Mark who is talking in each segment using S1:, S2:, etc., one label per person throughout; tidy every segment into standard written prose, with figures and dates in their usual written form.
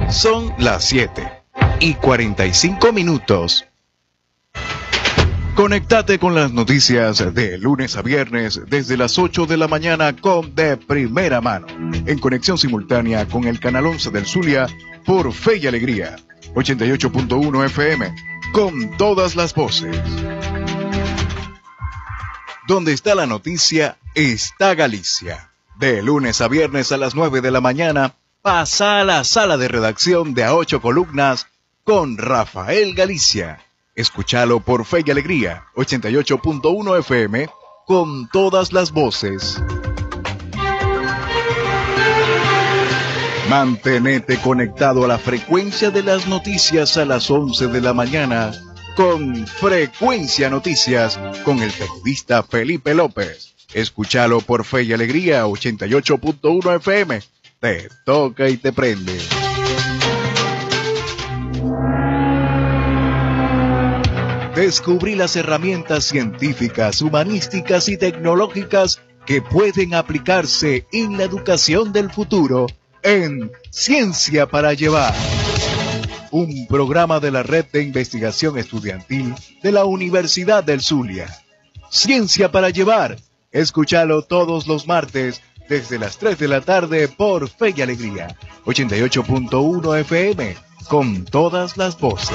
S1: Son las 7:45. Conectate con las noticias de lunes a viernes desde las 8 de la mañana con De Primera Mano, en conexión simultánea con el canal 11 del Zulia por Fe y Alegría, 88.1 FM, con todas las voces. Donde está la noticia, está Galicia. De lunes a viernes a las 9 de la mañana, pasa a la sala de redacción de A Ocho Columnas con Rafael Galicia. Escúchalo por Fe y Alegría, 88.1 FM, con todas las voces. Mantenete conectado a la frecuencia de las noticias a las 11 de la mañana con Frecuencia Noticias con el periodista Felipe López. Escúchalo por Fe y Alegría, 88.1 FM. Te toca y te prende. Descubrí las herramientas científicas, humanísticas y tecnológicas que pueden aplicarse en la educación del futuro en Ciencia para Llevar, un programa de la Red de Investigación Estudiantil de la Universidad del Zulia. Ciencia para Llevar, escúchalo todos los martes desde las 3 de la tarde por Fe y Alegría, 88.1 FM, con todas las voces.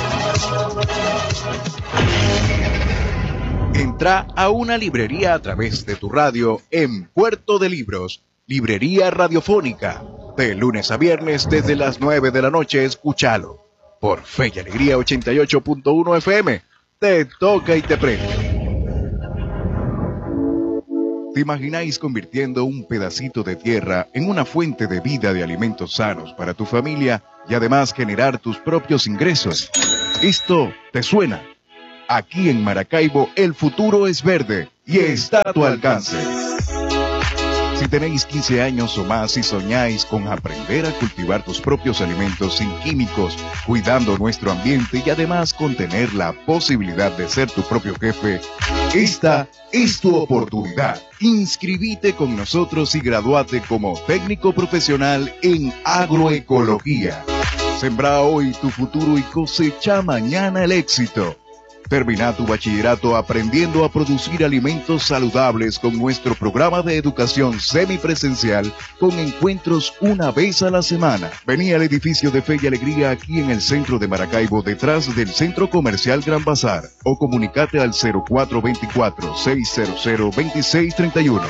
S1: Entra a una librería a través de tu radio en Puerto de Libros, Librería Radiofónica. De lunes a viernes desde las 9 de la noche, escúchalo. Por Fe y Alegría 88.1 FM. Te toca y te prende. ¿Te imagináis convirtiendo un pedacito de tierra en una fuente de vida de alimentos sanos para tu familia y además generar tus propios ingresos? ¿Esto te suena? Aquí en Maracaibo el futuro es verde y está a tu alcance. Si tenéis 15 años o más y soñáis con aprender a cultivar tus propios alimentos sin químicos, cuidando nuestro ambiente y además con tener la posibilidad de ser tu propio jefe, esta es tu oportunidad. Inscribite con nosotros y gradúate como técnico profesional en agroecología. Sembra hoy tu futuro y cosecha mañana el éxito. Termina tu bachillerato aprendiendo a producir alimentos saludables con nuestro programa de educación semipresencial con encuentros una vez a la semana. Vení al edificio de Fe y Alegría aquí en el centro de Maracaibo, detrás del Centro Comercial Gran Bazar, o comunicate al 0424-600-2631.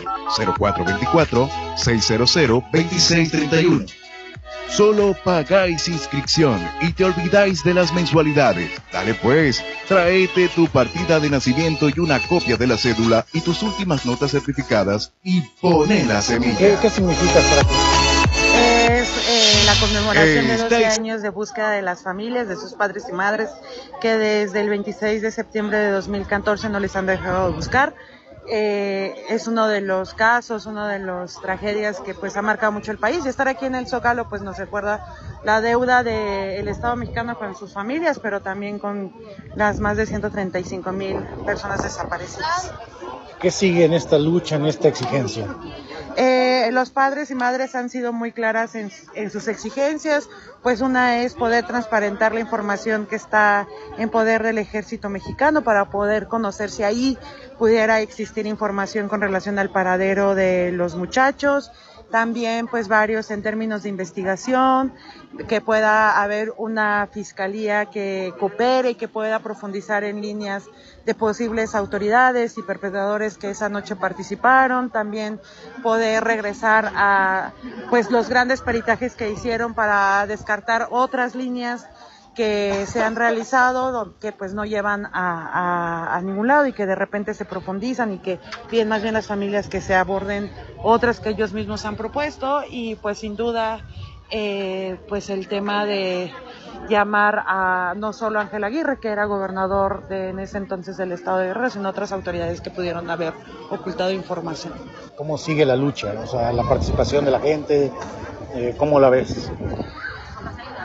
S1: 0424-600-2631. Solo pagáis inscripción y te olvidáis de las mensualidades. Dale pues, tráete tu partida de nacimiento y una copia de la cédula y tus últimas notas certificadas y poné la semilla.
S2: ¿Qué significa para ti?
S3: Es la conmemoración de 12 años de búsqueda de las familias, de sus padres y madres, que desde el 26 de septiembre de 2014 no les han dejado de buscar. Es uno de los casos, una de las tragedias que pues ha marcado mucho el país, y estar aquí en el Zócalo pues nos recuerda la deuda del Estado mexicano con sus familias, pero también con las más de 135,000 personas desaparecidas.
S2: ¿Qué sigue en esta lucha, en esta exigencia?
S3: Los padres y madres han sido muy claras en sus exigencias, pues una es poder transparentar la información que está en poder del ejército mexicano para poder conocer si ahí pudiera existir información con relación al paradero de los muchachos. También pues varios en términos de investigación, que pueda haber una fiscalía que coopere y que pueda profundizar en líneas de posibles autoridades y perpetradores que esa noche participaron. También poder regresar a pues los grandes peritajes que hicieron para descartar otras líneas que se han realizado, que pues no llevan a ningún lado y que de repente se profundizan y que piden más bien las familias que se aborden otras que ellos mismos han propuesto. Y pues sin duda pues el tema de llamar a no solo a Ángel Aguirre, que era gobernador en ese entonces del estado de Guerrero, sino otras autoridades que pudieron haber ocultado información.
S2: ¿Cómo sigue la lucha? O sea, la participación de la gente, ¿cómo la ves?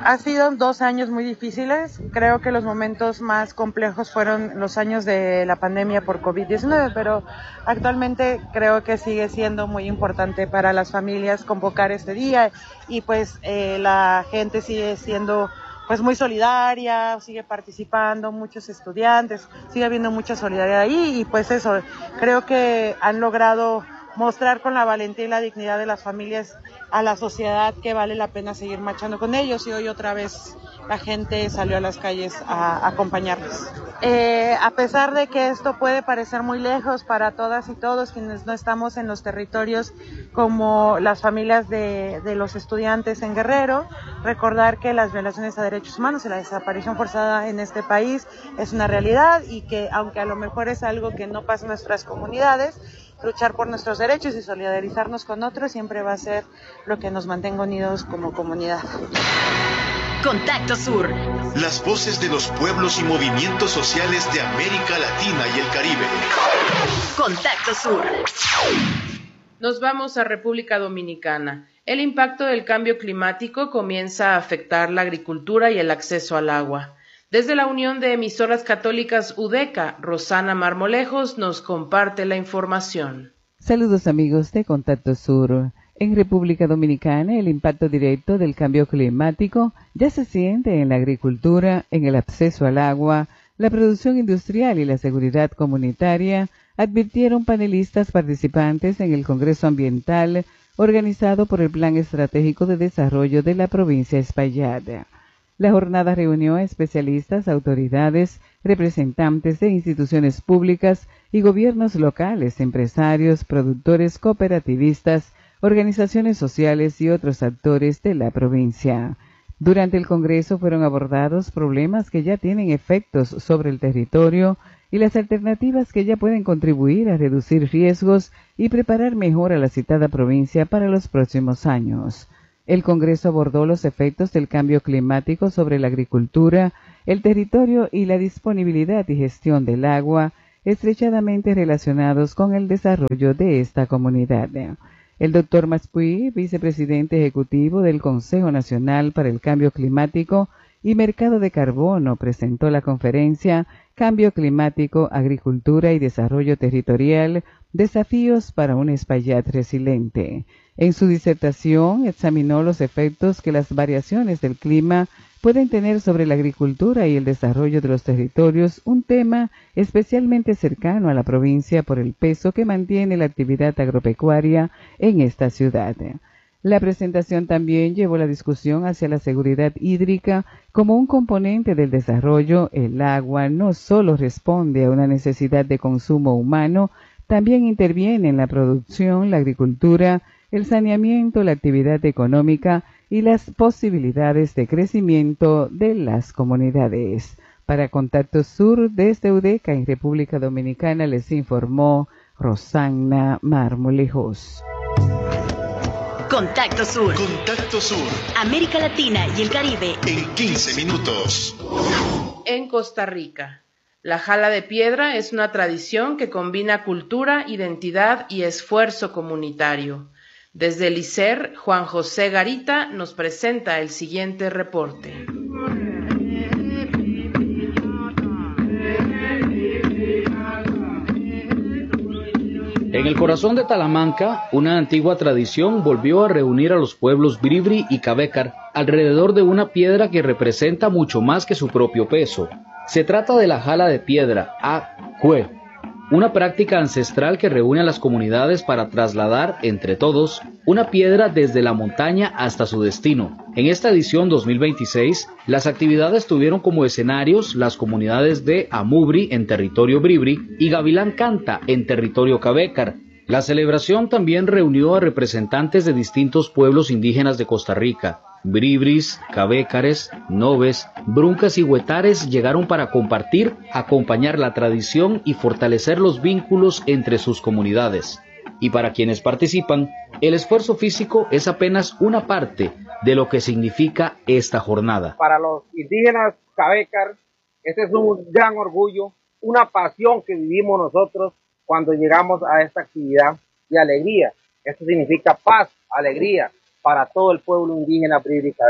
S3: Ha sido 2 años muy difíciles. Creo que los momentos más complejos fueron los años de la pandemia por COVID-19, pero actualmente creo que sigue siendo muy importante para las familias convocar este día y pues la gente sigue siendo pues muy solidaria, sigue participando, muchos estudiantes, sigue habiendo mucha solidaridad ahí y pues eso, creo que han logrado mostrar con la valentía y la dignidad de las familias a la sociedad que vale la pena seguir marchando con ellos y hoy otra vez la gente salió a las calles a acompañarlos. A pesar de que esto puede parecer muy lejos para todas y todos quienes no estamos en los territorios como las familias de los estudiantes en Guerrero, recordar que las violaciones a derechos humanos y la desaparición forzada en este país es una realidad y que aunque a lo mejor es algo que no pasa en nuestras comunidades, luchar por nuestros derechos y solidarizarnos con otros siempre va a ser lo que nos mantenga unidos como comunidad.
S4: Contacto Sur.
S5: Las voces de los pueblos y movimientos sociales de América Latina y el Caribe.
S4: Contacto Sur.
S6: Nos vamos a República Dominicana. El impacto del cambio climático comienza a afectar la agricultura y el acceso al agua. Desde la Unión de Emisoras Católicas UDECA, Rosana Marmolejos nos comparte la información.
S7: Saludos amigos de Contacto Sur. En República Dominicana, el impacto directo del cambio climático ya se siente en la agricultura, en el acceso al agua, la producción industrial y la seguridad comunitaria, advirtieron panelistas participantes en el Congreso Ambiental organizado por el Plan Estratégico de Desarrollo de la provincia Espaillat. La jornada reunió a especialistas, autoridades, representantes de instituciones públicas y gobiernos locales, empresarios, productores, cooperativistas, organizaciones sociales y otros actores de la provincia. Durante el Congreso fueron abordados problemas que ya tienen efectos sobre el territorio y las alternativas que ya pueden contribuir a reducir riesgos y preparar mejor a la citada provincia para los próximos años. El Congreso abordó los efectos del cambio climático sobre la agricultura, el territorio y la disponibilidad y gestión del agua, estrechamente relacionados con el desarrollo de esta comunidad. El Dr. Maspuy, vicepresidente ejecutivo del Consejo Nacional para el Cambio Climático y Mercado de Carbono, presentó la conferencia Cambio Climático, Agricultura y Desarrollo Territorial, Desafíos para un Espaillat Resiliente. En su disertación examinó los efectos que las variaciones del clima pueden tener sobre la agricultura y el desarrollo de los territorios, un tema especialmente cercano a la provincia por el peso que mantiene la actividad agropecuaria en esta ciudad. La presentación también llevó la discusión hacia la seguridad hídrica como un componente del desarrollo. El agua no solo responde a una necesidad de consumo humano, también interviene en la producción, la agricultura, el saneamiento, la actividad económica y las posibilidades de crecimiento de las comunidades. Para Contacto Sur, desde UDECA en República Dominicana, les informó Rosana Marmolejos.
S4: Contacto Sur.
S5: Contacto Sur.
S4: América Latina y el Caribe.
S5: En 15 minutos.
S6: En Costa Rica. La jala de piedra es una tradición que combina cultura, identidad y esfuerzo comunitario. Desde el ICER, Juan José Garita nos presenta el siguiente reporte.
S8: En el corazón de Talamanca, una antigua tradición volvió a reunir a los pueblos Bribri y Cabécar alrededor de una piedra que representa mucho más que su propio peso. Se trata de la jala de piedra, Acue, una práctica ancestral que reúne a las comunidades para trasladar, entre todos, una piedra desde la montaña hasta su destino. En esta edición 2026, las actividades tuvieron como escenarios las comunidades de Amubri en territorio Bribri y Gavilán Canta en territorio Cabécar. La celebración también reunió a representantes de distintos pueblos indígenas de Costa Rica. Bribris, Cabécares, Nobes, Bruncas y Huetares llegaron para compartir, acompañar la tradición y fortalecer los vínculos entre sus comunidades. Y para quienes participan, el esfuerzo físico es apenas una parte de lo que significa esta jornada.
S9: Para los indígenas Cabécar, este es un gran orgullo, una pasión que vivimos nosotros cuando llegamos a esta actividad y alegría. Esto significa paz, alegría para todo el pueblo indígena Bribri y Cabécar.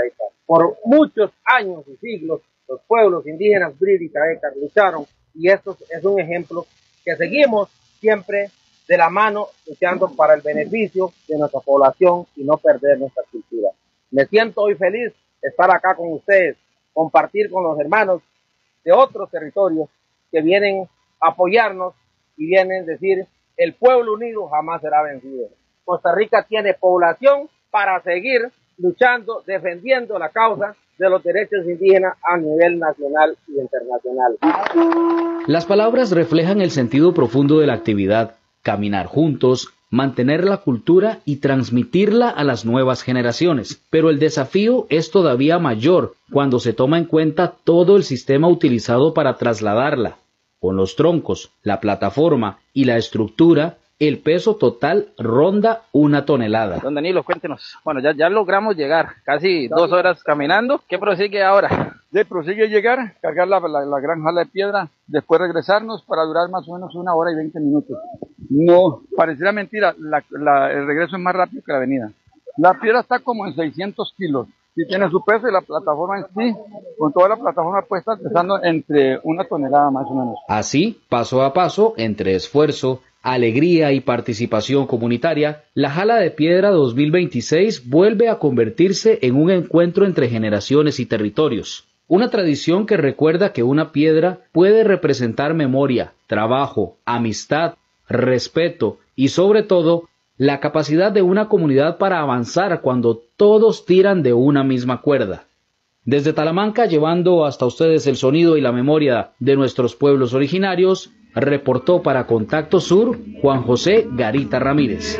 S9: Por muchos años y siglos, los pueblos indígenas Bribri y Cavécar lucharon, y esto es un ejemplo que seguimos siempre de la mano, luchando para el beneficio de nuestra población y no perder nuestra cultura. Me siento hoy feliz de estar acá con ustedes, compartir con los hermanos de otros territorios que vienen a apoyarnos y vienen a decir, el pueblo unido jamás será vencido. Costa Rica tiene población para seguir luchando, defendiendo la causa de los derechos indígenas a nivel nacional y internacional.
S8: Las palabras reflejan el sentido profundo de la actividad: caminar juntos, mantener la cultura y transmitirla a las nuevas generaciones. Pero el desafío es todavía mayor cuando se toma en cuenta todo el sistema utilizado para trasladarla. Con los troncos, la plataforma y la estructura, el peso total ronda 1 tonelada.
S10: Don Danilo, cuéntenos. Bueno, ya logramos llegar, casi 2 horas caminando. ¿Qué prosigue ahora?
S11: Prosigue llegar, cargar la gran jala de piedra, después regresarnos para durar más o menos 1 hora y 20 minutos. No, pareciera mentira, el regreso es más rápido que la venida. La piedra está como en 600 kilos. Sí tiene su peso y la plataforma en sí, con toda la plataforma puesta, pesando entre 1 tonelada más o menos.
S8: Así, paso a paso, entre esfuerzo, alegría y participación comunitaria, la Jala de Piedra 2026 vuelve a convertirse en un encuentro entre generaciones y territorios. Una tradición que recuerda que una piedra puede representar memoria, trabajo, amistad, respeto y sobre todo la capacidad de una comunidad para avanzar cuando todos tiran de una misma cuerda. Desde Talamanca, llevando hasta ustedes el sonido y la memoria de nuestros pueblos originarios, reportó para Contacto Sur Juan José Garita Ramírez.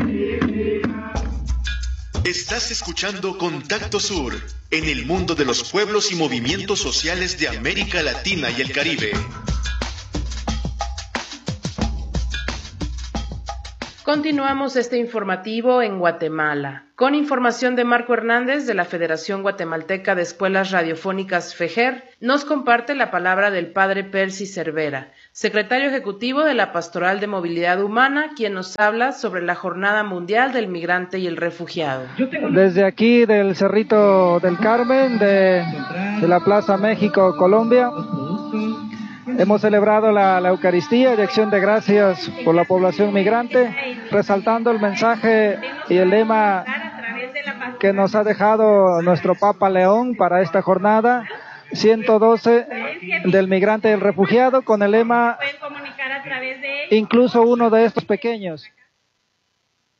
S5: Estás escuchando Contacto Sur, en el mundo de los pueblos y movimientos sociales de América Latina y el Caribe.
S6: Continuamos este informativo en Guatemala, con información de Marco Hernández de la Federación Guatemalteca de Escuelas Radiofónicas FEGER. Nos comparte la palabra del padre Percy Cervera, secretario ejecutivo de la Pastoral de Movilidad Humana, quien nos habla sobre la Jornada Mundial del Migrante y el Refugiado.
S12: Desde aquí del Cerrito del Carmen, de la Plaza México, Colombia, hemos celebrado la Eucaristía de acción de gracias por la población migrante, resaltando el mensaje y el lema que nos ha dejado nuestro Papa León para esta jornada 112 del migrante y el refugiado, con el lema incluso uno de estos pequeños.